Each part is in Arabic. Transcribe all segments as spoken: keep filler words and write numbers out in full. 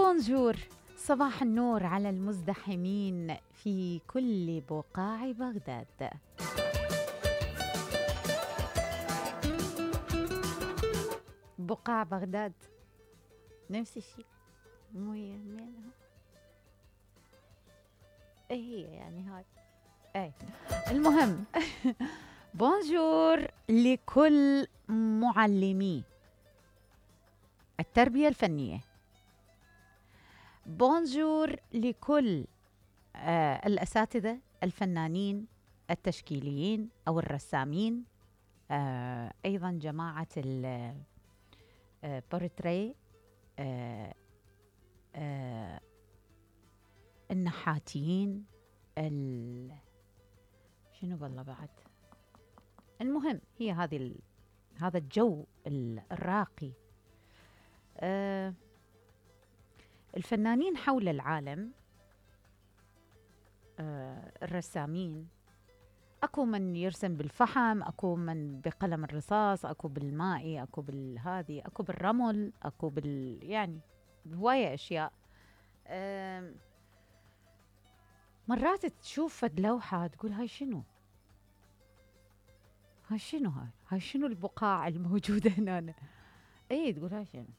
بونجور، صباح النور على المزدحمين في كل بقاع بغداد. بقاع بغداد نفس الشيء، مو هي منها؟ ايه هي يعني هاي ايه المهم. بونجور لكل معلمي التربية الفنية، بونجور لكل آه الأساتذة الفنانين التشكيليين أو الرسامين، آه أيضا جماعة البورتري، آه آه النحاتين، شنو بالله بعد. المهم هي هذه ال... هذا الجو الراقي. آه الفنانين حول العالم، آه الرسامين، أكو من يرسم بالفحم، أكو من بقلم الرصاص، أكو بالمائي، أكو بالهادي، أكو بالرمل، أكو بال يعني هواية أشياء. آه مرات تشوف فد لوحة تقول هاي شنو؟ هاي شنو هاي؟ هاي شنو البقاع الموجودة هنا؟ ايه تقول هاي شنو؟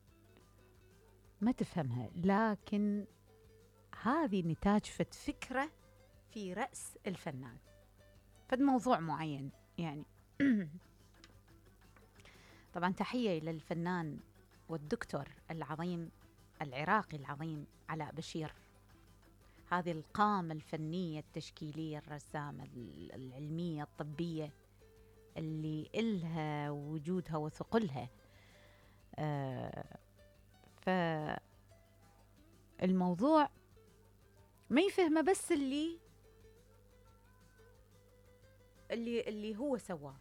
ما تفهمها، لكن هذه نتاج فد فكرة في رأس الفنان، فد موضوع معين يعني. طبعا تحية إلى الفنان والدكتور العظيم العراقي العظيم علاء بشير، هذه القامة الفنية التشكيلية الرسامة العلمية الطبية اللي إلها وجودها وثقلها. آه فالموضوع ما يفهمه بس اللي اللي اللي هو سواه،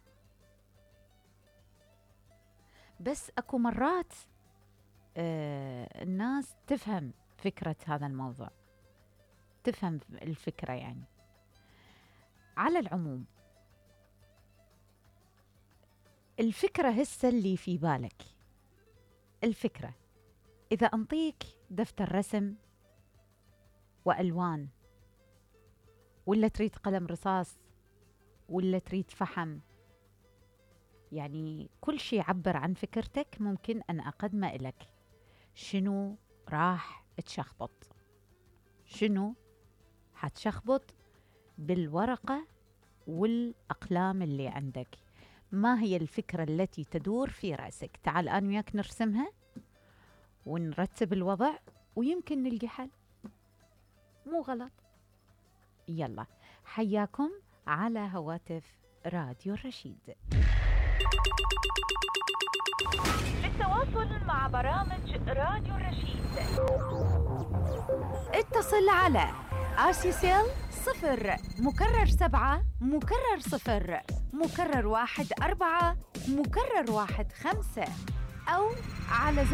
بس أكو مرات آه الناس تفهم فكرة هذا الموضوع، تفهم الفكرة يعني. على العموم الفكرة هسه اللي في بالك، الفكرة إذا أنطيك دفتر رسم وألوان، ولا تريد قلم رصاص، ولا تريد فحم، يعني كل شيء يعبر عن فكرتك ممكن أن أقدمه إلك. شنو راح تشخبط؟ شنو حتشخبط بالورقة والأقلام اللي عندك؟ ما هي الفكرة التي تدور في رأسك؟ تعال أنا وياك نرسمها ونرتب الوضع ويمكن نلقي حل، مو غلط. يلا حياكم على هواتف راديو الرشيد. للتواصل مع برامج راديو الرشيد اتصل على آسيسيل صفر مكرر سبعة مكرر صفر مكرر واحد أربعة مكرر واحد خمسة، أو على